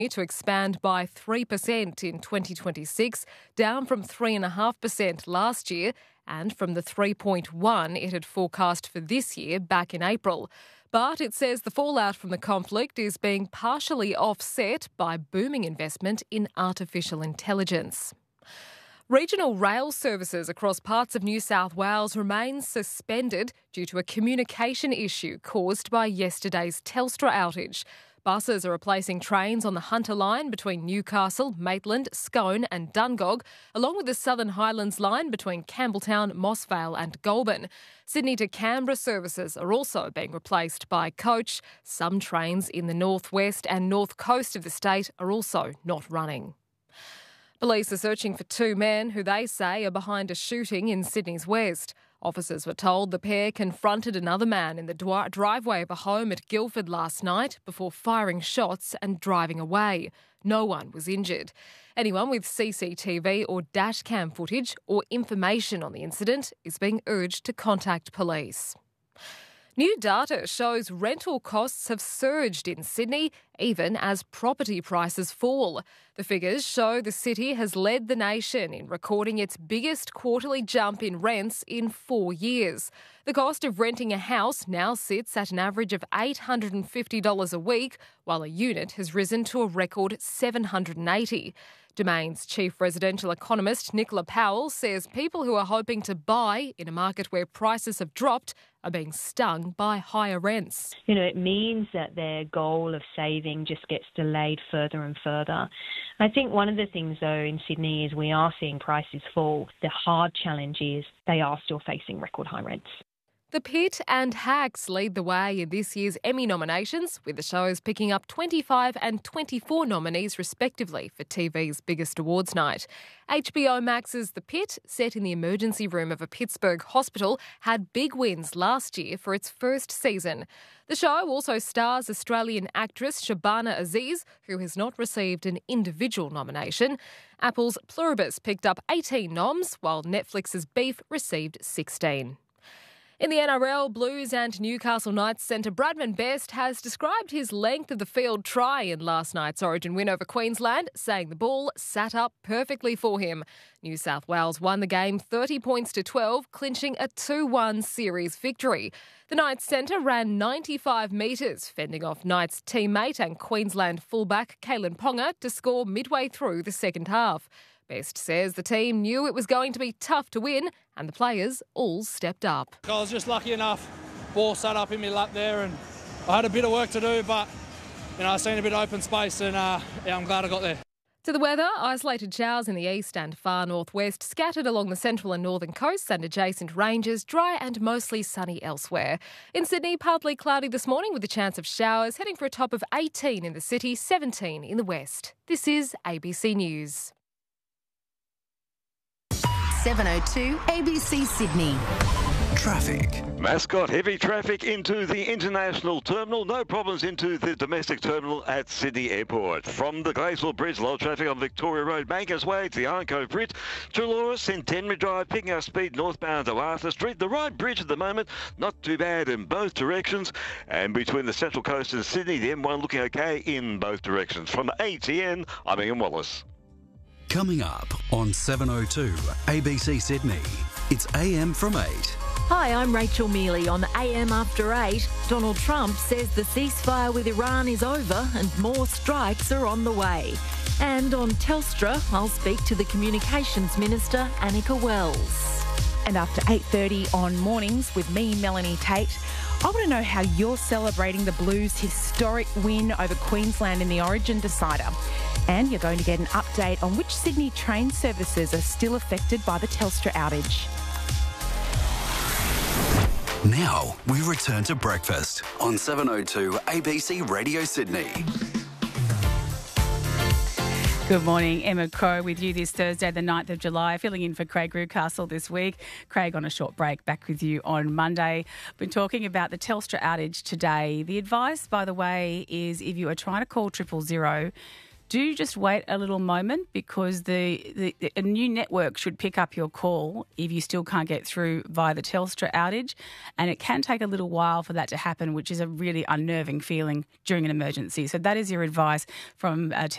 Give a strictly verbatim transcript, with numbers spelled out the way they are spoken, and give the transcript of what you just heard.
to expand by three percent in twenty twenty-six, down from three point five percent last year and from the three point one it had forecast for this year back in April. But it says the fallout from the conflict is being partially offset by booming investment in artificial intelligence. Regional rail services across parts of New South Wales remain suspended due to a communication issue caused by yesterday's Telstra outage. Buses are replacing trains on the Hunter line between Newcastle, Maitland, Scone and Dungog, along with the Southern Highlands line between Campbelltown, Mossvale and Goulburn. Sydney to Canberra services are also being replaced by coach. Some trains in the northwest and north coast of the state are also not running. Police are searching for two men who they say are behind a shooting in Sydney's west. Officers were told the pair confronted another man in the dri- driveway of a home at Guildford last night before firing shots and driving away. No one was injured. Anyone with C C T V or dash cam footage or information on the incident is being urged to contact police. New data shows rental costs have surged in Sydney, even as property prices fall. The figures show the city has led the nation in recording its biggest quarterly jump in rents in four years. The cost of renting a house now sits at an average of eight hundred fifty dollars a week, while a unit has risen to a record seven hundred eighty dollars. Domain's chief residential economist Nicola Powell says people who are hoping to buy in a market where prices have dropped are being stung by higher rents. You know, it means that their goal of saving just gets delayed further and further. I think one of the things, though, in Sydney is we are seeing prices fall. The hard challenge is they are still facing record high rents. The Pit and Hacks lead the way in this year's Emmy nominations, with the shows picking up twenty-five and twenty-four nominees respectively for T V's biggest awards night. H B O Max's The Pit, set in the emergency room of a Pittsburgh hospital, had big wins last year for its first season. The show also stars Australian actress Shabana Aziz, who has not received an individual nomination. Apple's Pluribus picked up eighteen noms, while Netflix's Beef received sixteen. In the N R L, Blues and Newcastle Knights centre Bradman Best has described his length of the field try in last night's Origin win over Queensland, saying the ball sat up perfectly for him. New South Wales won the game thirty points to twelve, clinching a two one series victory. The Knights centre ran ninety-five metres, fending off Knights teammate and Queensland fullback Kalen Ponga to score midway through the second half. Best says the team knew it was going to be tough to win and the players all stepped up. I was just lucky enough, ball sat up in my lap there and I had a bit of work to do, but you know, I seen a bit of open space and uh, yeah, I'm glad I got there. To the weather, isolated showers in the east and far northwest, scattered along the central and northern coasts and adjacent ranges, dry and mostly sunny elsewhere. In Sydney, partly cloudy this morning with a chance of showers, heading for a top of eighteen in the city, seventeen in the west. This is A B C News. seven oh two A B C Sydney. Traffic. Mascot, heavy traffic into the international terminal. No problems into the domestic terminal at Sydney Airport. From the Glazewell Bridge, low traffic on Victoria Road, Bankers Way to the Iron Cove Bridge. Chullora, Centenary Drive, picking up speed northbound to Arthur Street. The Ryde Bridge at the moment, not too bad in both directions. And between the Central Coast and Sydney, the M one looking okay in both directions. From A T N, I'm Ian Wallace. Coming up on seven oh two A B C Sydney, it's A M from eight. Hi, I'm Rachel Mealy on A M After eight. Donald Trump says the ceasefire with Iran is over and more strikes are on the way. And on Telstra, I'll speak to the Communications Minister, Annika Wells. And after eight thirty on Mornings with me, Melanie Tate, I want to know how you're celebrating the Blues' historic win over Queensland in the Origin Decider. And you're going to get an update on which Sydney train services are still affected by the Telstra outage. Now we return to breakfast on seven oh two A B C Radio Sydney. Good morning, Emma Crow with you this Thursday, the ninth of July, filling in for Craig Rewcastle this week. Craig on a short break, back with you on Monday. Been talking about the Telstra outage today. The advice, by the way, is if you are trying to call triple zero, do just wait a little moment because the, the a new network should pick up your call if you still can't get through via the Telstra outage, and it can take a little while for that to happen, which is a really unnerving feeling during an emergency. So that is your advice from uh,